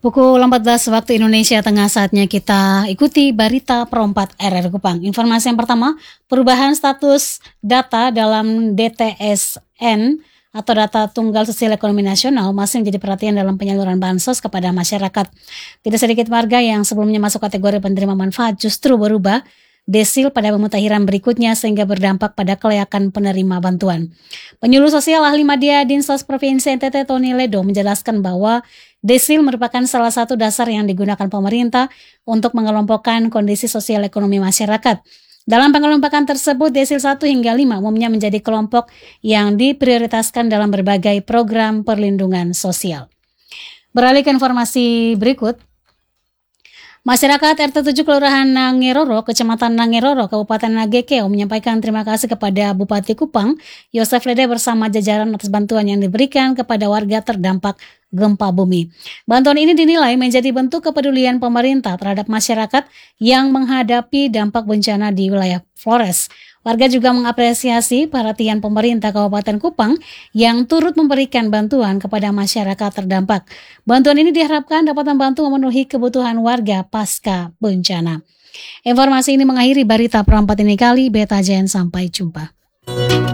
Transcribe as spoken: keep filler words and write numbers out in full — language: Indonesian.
Pukul empat belas waktu Indonesia Tengah, saatnya kita ikuti Berita Perempat R R Kupang. Informasi yang pertama, perubahan status data dalam D T S N atau Data Tunggal Sosial Ekonomi Nasional masih menjadi perhatian dalam penyaluran bansos kepada masyarakat. Tidak sedikit warga yang sebelumnya masuk kategori penerima manfaat justru berubah desil pada pemutakhiran berikutnya sehingga berdampak pada kelayakan penerima bantuan. Penyuluh sosial ahli media Dinsos Provinsi N T T Tony Ledo menjelaskan bahwa desil merupakan salah satu dasar yang digunakan pemerintah untuk mengelompokkan kondisi sosial ekonomi masyarakat. Dalam pengelompokan tersebut, desil satu hingga lima umumnya menjadi kelompok yang diprioritaskan dalam berbagai program perlindungan sosial. Beralih ke informasi berikut. Masyarakat R T tujuh Kelurahan Nangeroro, Kecamatan Nangeroro, Kabupaten Nagekeo menyampaikan terima kasih kepada Bupati Kupang, Yosef Lede bersama jajaran atas bantuan yang diberikan kepada warga terdampak gempa bumi. Bantuan ini dinilai menjadi bentuk kepedulian pemerintah terhadap masyarakat yang menghadapi dampak bencana di wilayah Flores. Warga juga mengapresiasi perhatian pemerintah Kabupaten Kupang yang turut memberikan bantuan kepada masyarakat terdampak. Bantuan ini diharapkan dapat membantu memenuhi kebutuhan warga pasca bencana. Informasi ini mengakhiri Berita Perempat ini kali. Beta Jen, sampai jumpa.